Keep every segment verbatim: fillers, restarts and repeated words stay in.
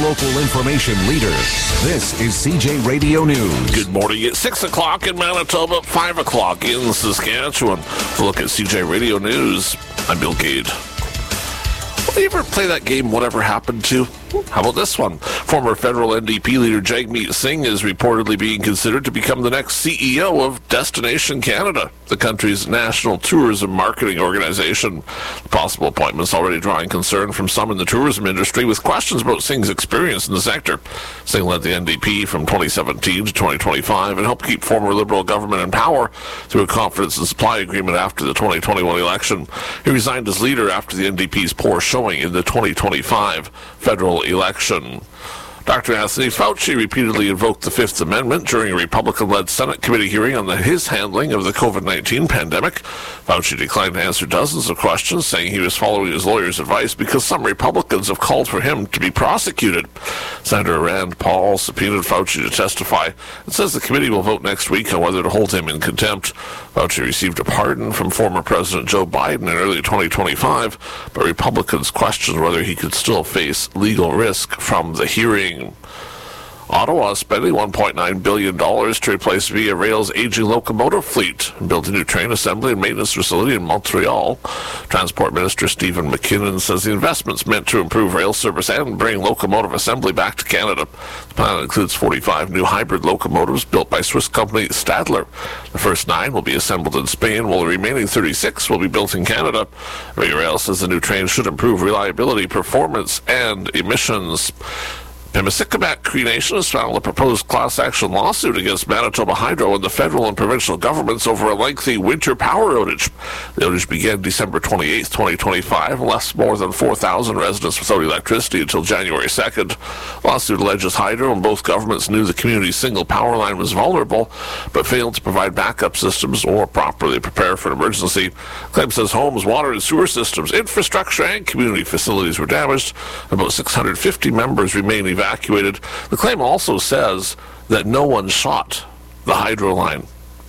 local information leader. This is C J Radio News. Good morning. It's six o'clock in Manitoba, five o'clock in Saskatchewan. Look at C J Radio News. I'm Bill Gade. Will you ever play that game, Whatever Happened To? How about this one? Former federal N D P leader Jagmeet Singh is reportedly being considered to become the next C E O of Destination Canada, the country's national tourism marketing organization. The possible appointment's already drawing concern from some in the tourism industry, with questions about Singh's experience in the sector. Singh led the N D P from twenty seventeen to twenty twenty-five and helped keep former Liberal government in power through a confidence and supply agreement after the twenty twenty-one election. He resigned as leader after the N D P's poor showing in the twenty twenty-five federal election. Doctor Anthony Fauci repeatedly invoked the Fifth Amendment during a Republican-led Senate committee hearing on the, his handling of the covid nineteen pandemic. Fauci declined to answer dozens of questions, saying he was following his lawyer's advice because some Republicans have called for him to be prosecuted. Senator Rand Paul subpoenaed Fauci to testify and says the committee will vote next week on whether to hold him in contempt. Fauci received a pardon from former President Joe Biden in early twenty twenty-five, but Republicans questioned whether he could still face legal risk from the hearing. Ottawa is spending one point nine billion dollars to replace Via Rail's aging locomotive fleet and build a new train assembly and maintenance facility in Montreal. Transport Minister Stephen McKinnon says the investment's meant to improve rail service and bring locomotive assembly back to Canada. The plan includes forty-five new hybrid locomotives built by Swiss company Stadler. The first nine will be assembled in Spain, while the remaining thirty-six will be built in Canada. Via Rail says the new train should improve reliability, performance, and emissions. Pimicikamat Cree Nation has filed a proposed class action lawsuit against Manitoba Hydro and the federal and provincial governments over a lengthy winter power outage. The outage began December twenty-eighth, twenty twenty-five, and left more than four thousand residents without electricity until January second. The lawsuit alleges Hydro and both governments knew the community's single power line was vulnerable, but failed to provide backup systems or properly prepare for an emergency. The claim says homes, water and sewer systems, infrastructure, and community facilities were damaged. About six hundred fifty members remain evacuated. The claim also says that no one shot the hydro line.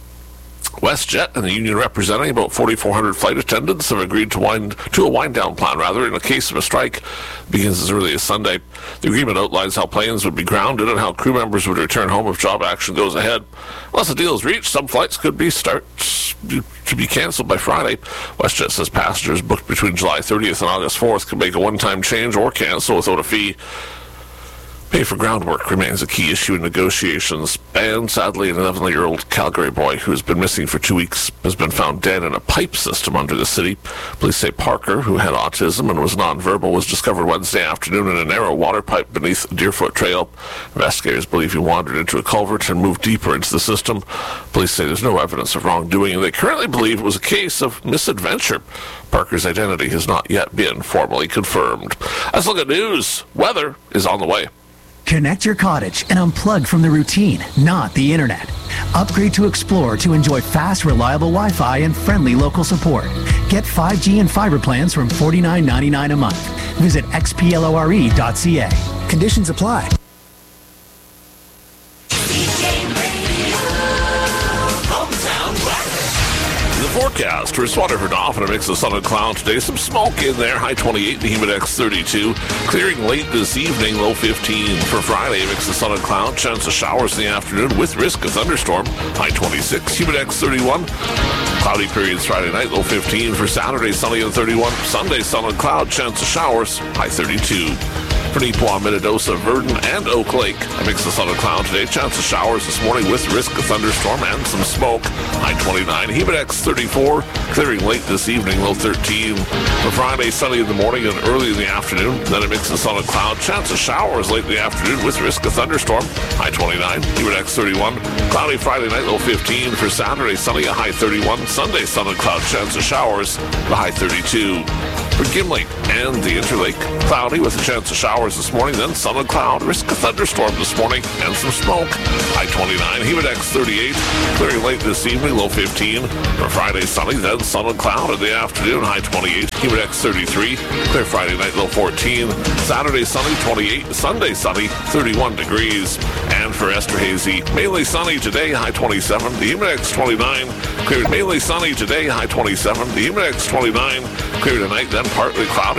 WestJet and the union representing about forty-four hundred flight attendants have agreed to wind to a wind-down plan, rather, in the case of a strike. It begins as early as Sunday. The agreement outlines how planes would be grounded and how crew members would return home if job action goes ahead. Unless a deal is reached, some flights could be start to be canceled by Friday. WestJet says passengers booked between July thirtieth and August fourth can make a one-time change or cancel without a fee. Pay for groundwork remains a key issue in negotiations, and sadly an eleven-year-old Calgary boy who has been missing for two weeks has been found dead in a pipe system under the city. Police say Parker, who had autism and was nonverbal, was discovered Wednesday afternoon in a narrow water pipe beneath Deerfoot Trail. Investigators believe he wandered into a culvert and moved deeper into the system. Police say there's no evidence of wrongdoing, and they currently believe it was a case of misadventure. Parker's identity has not yet been formally confirmed. Let's look at news. Weather is on the way. Connect your cottage and unplug from the routine, not the internet. Upgrade to Explore to enjoy fast, reliable Wi-Fi and friendly local support. Get five G and fiber plans from forty-nine ninety-nine a month. Visit x p lore dot c a. Conditions apply. Forecast for Waterford off and a mix of sun and cloud today. Some smoke in there. High twenty-eight, the Humidex thirty-two. Clearing late this evening, low fifteen. For Friday, a mix of sun and cloud. Chance of showers in the afternoon with risk of thunderstorm. High twenty-six, Humidex thirty-one. Cloudy periods Friday night, low fifteen. For Saturday, sunny and thirty-one. Sunday, sun and cloud. Chance of showers. High thirty-two. For Neepawa, Minnedosa, Verdon, and Oak Lake, a mix of sun and cloud today. Chance of showers this morning with risk of thunderstorm and some smoke. High twenty-nine. Humidex thirty-four. Clearing late this evening, low thirteen. For Friday, sunny in the morning and early in the afternoon. Then a mix of sun and cloud. Chance of showers late in the afternoon with risk of thunderstorm. High twenty-nine. Humidex thirty-one. Cloudy Friday night, low fifteen. For Saturday, sunny, a high thirty-one. Sunday, sun and cloud. Chance of showers, the high thirty-two. For Gimli and the Interlake, cloudy with a chance of showers this morning, then sun and cloud, risk of thunderstorm this morning, and some smoke. High twenty-nine, Humidex thirty-eight, clearing late this evening, low fifteen. For Friday, sunny, then sun and cloud in the afternoon, high twenty-eight, Humidex thirty-three, clear Friday night, low fourteen. Saturday, sunny, twenty-eight, Sunday, sunny, thirty-one degrees. And for Esterhazy, mainly sunny today, high twenty-seven, the Humidex twenty-nine, clear mainly sunny today, high twenty-seven, the Humidex twenty-nine, clear tonight, then partly cloudy.